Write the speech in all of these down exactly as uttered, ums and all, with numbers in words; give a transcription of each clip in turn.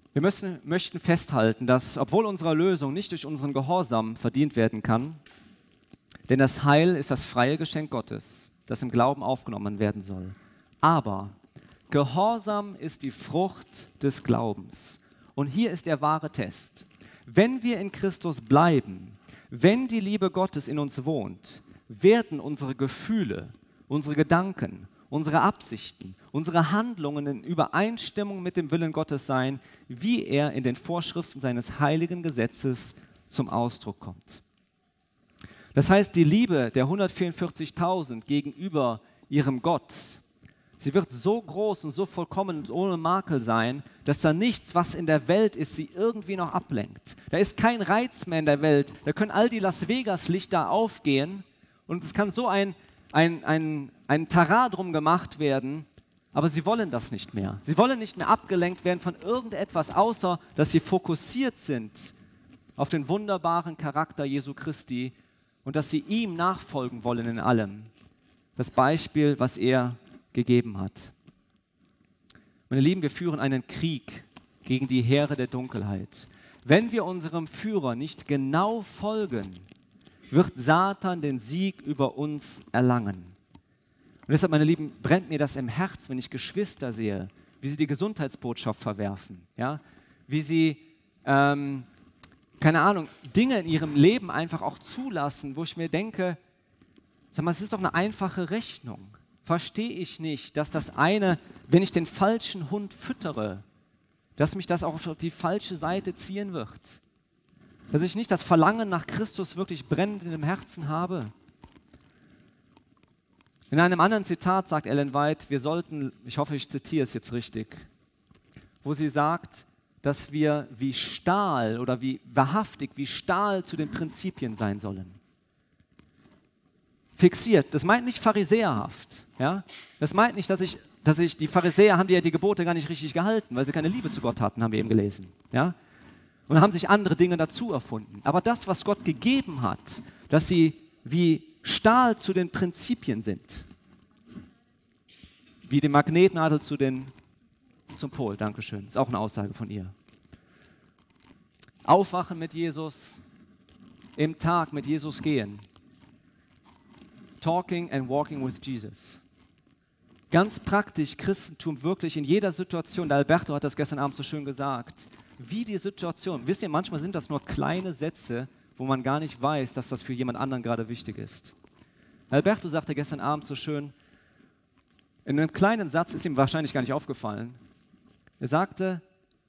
Wir müssen, möchten festhalten, dass, obwohl unsere Lösung nicht durch unseren Gehorsam verdient werden kann, denn das Heil ist das freie Geschenk Gottes, das im Glauben aufgenommen werden soll. Aber Gehorsam ist die Frucht des Glaubens. Und hier ist der wahre Test. Wenn wir in Christus bleiben, wenn die Liebe Gottes in uns wohnt, werden unsere Gefühle, unsere Gedanken, unsere Absichten, unsere Handlungen in Übereinstimmung mit dem Willen Gottes sein, wie er in den Vorschriften seines heiligen Gesetzes zum Ausdruck kommt. Das heißt, die Liebe der hundertvierundvierzigtausend gegenüber ihrem Gott, sie wird so groß und so vollkommen und ohne Makel sein, dass da nichts, was in der Welt ist, sie irgendwie noch ablenkt. Da ist kein Reiz mehr in der Welt, da können all die Las Vegas-Lichter aufgehen und es kann so ein, ein, ein, ein Tara drum gemacht werden, aber sie wollen das nicht mehr. Sie wollen nicht mehr abgelenkt werden von irgendetwas, außer dass sie fokussiert sind auf den wunderbaren Charakter Jesu Christi und dass sie ihm nachfolgen wollen in allem. Das Beispiel, was er gegeben hat. Meine Lieben, wir führen einen Krieg gegen die Heere der Dunkelheit. Wenn wir unserem Führer nicht genau folgen, wird Satan den Sieg über uns erlangen. Und deshalb, meine Lieben, brennt mir das im Herz, wenn ich Geschwister sehe, wie sie die Gesundheitsbotschaft verwerfen, ja? Wie sie, ähm, keine Ahnung, Dinge in ihrem Leben einfach auch zulassen, wo ich mir denke, sag mal, es ist doch eine einfache Rechnung. Verstehe ich nicht, dass das eine, wenn ich den falschen Hund füttere, dass mich das auch auf die falsche Seite ziehen wird. Dass ich nicht das Verlangen nach Christus wirklich brennend in dem Herzen habe. In einem anderen Zitat sagt Ellen White, wir sollten, ich hoffe, ich zitiere es jetzt richtig, wo sie sagt, dass wir wie Stahl oder wie wahrhaftig wie Stahl zu den Prinzipien sein sollen. Fixiert. Das meint nicht pharisäerhaft. Ja? Das meint nicht, dass ich, dass ich, die Pharisäer haben die ja die Gebote gar nicht richtig gehalten, weil sie keine Liebe zu Gott hatten, haben wir eben gelesen. Ja? Und haben sich andere Dinge dazu erfunden. Aber das, was Gott gegeben hat, dass sie wie Stahl zu den Prinzipien sind. Wie die Magnetnadel zu den, zum Pol. Dankeschön. Ist auch eine Aussage von ihr. Aufwachen mit Jesus, im Tag mit Jesus gehen. Talking and walking with Jesus. Ganz praktisch Christentum wirklich in jeder Situation, der Alberto hat das gestern Abend so schön gesagt, wie die Situation, wisst ihr, manchmal sind das nur kleine Sätze, wo man gar nicht weiß, dass das für jemand anderen gerade wichtig ist. Alberto sagte gestern Abend so schön, in einem kleinen Satz ist ihm wahrscheinlich gar nicht aufgefallen, er sagte,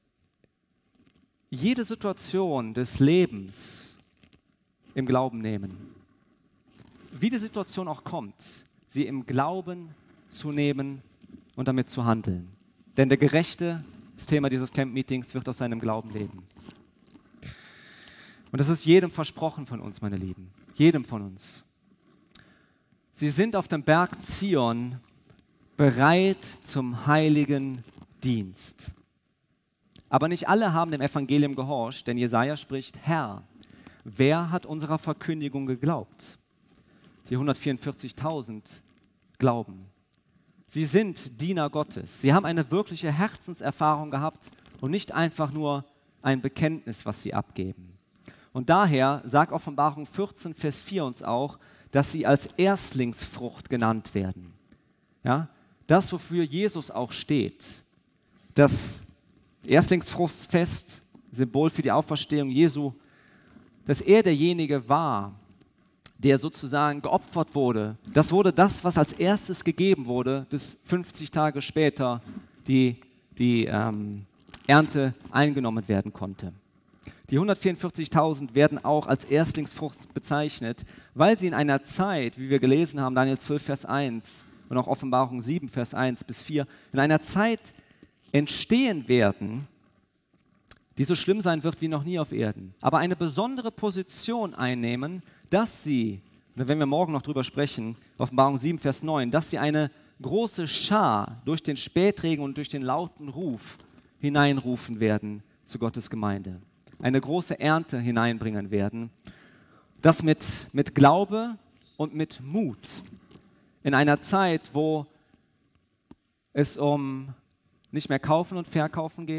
jede Situation des Lebens im Glauben nehmen. Wie die Situation auch kommt, sie im Glauben zu nehmen und damit zu handeln. Denn der Gerechte, das Thema dieses Camp-Meetings, wird aus seinem Glauben leben. Und das ist jedem versprochen von uns, meine Lieben. Jedem von uns. Sie sind auf dem Berg Zion bereit zum heiligen Dienst. Aber nicht alle haben dem Evangelium gehorcht, denn Jesaja spricht, Herr, wer hat unserer Verkündigung geglaubt? Die hundertvierundvierzigtausend glauben. Sie sind Diener Gottes. Sie haben eine wirkliche Herzenserfahrung gehabt und nicht einfach nur ein Bekenntnis, was sie abgeben. Und daher sagt Offenbarung vierzehn, Vers vier uns auch, dass sie als Erstlingsfrucht genannt werden. Ja? Das, wofür Jesus auch steht. Das Erstlingsfruchtfest, Symbol für die Auferstehung Jesu, dass er derjenige war, der sozusagen geopfert wurde. Das wurde das, was als erstes gegeben wurde, bis fünfzig Tage später die, die ähm, Ernte eingenommen werden konnte. Die hundertvierundvierzigtausend werden auch als Erstlingsfrucht bezeichnet, weil sie in einer Zeit, wie wir gelesen haben, Daniel zwölf, Vers eins und auch Offenbarung sieben, Vers eins bis vier, in einer Zeit entstehen werden, die so schlimm sein wird wie noch nie auf Erden, aber eine besondere Position einnehmen, dass sie, und wenn wir morgen noch drüber sprechen, Offenbarung sieben, Vers neun, dass sie eine große Schar durch den Spätregen und durch den lauten Ruf hineinrufen werden zu Gottes Gemeinde. Eine große Ernte hineinbringen werden. Das mit, mit Glaube und mit Mut. In einer Zeit, wo es um nicht mehr kaufen und verkaufen geht,